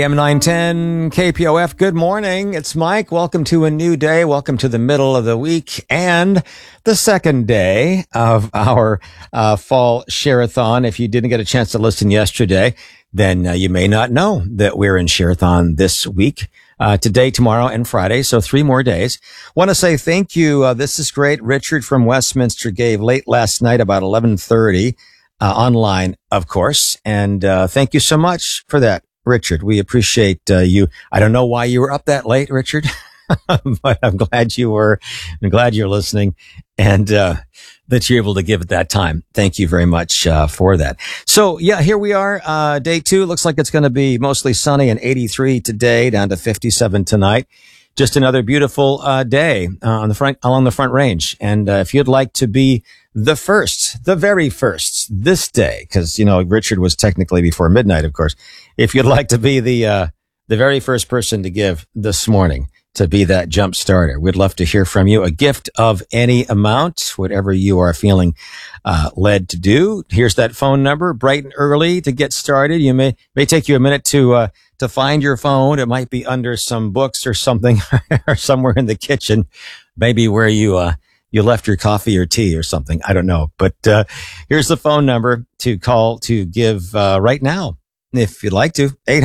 M910 KPOF, good morning. It's Mike. Welcome to a new day. Welcome to the middle of the week and the second day of our fall share-a-thon. If you didn't get a chance to listen yesterday, then you may not know that we're in share-a-thon this week, today, tomorrow, and Friday. So 3 more days. Want to say thank you. This is great. Richard from Westminster gave late last night, about 11:30, online, of course. And thank you so much for that, Richard. We appreciate you. I don't know why you were up that late, Richard, but I'm glad you were. I'm glad you're listening and that you're able to give at that time. Thank you very much for that. So, yeah, here we are. Day 2. Looks like it's going to be mostly sunny and 83 today, down to 57 tonight. Just another beautiful day along the Front Range. And if you'd like to be the very first this day, because, you know, Richard was technically before midnight, of course. If you'd like to be the very first person to give this morning, to be that jump starter, we'd love to hear from you. A gift of any amount, whatever you are feeling led to do. Here's that phone number, bright and early to get started. You may take you a minute to find your phone. It might be under some books or something, or somewhere in the kitchen, maybe where you left your coffee or tea or something. I don't know. But here's the phone number to call to give right now, if you'd like to.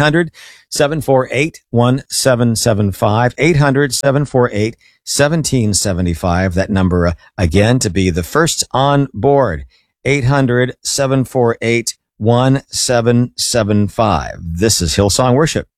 800-748-1775. 800-748-1775. That number again to be the first on board. 800-748-1775. This is Hillsong Worship.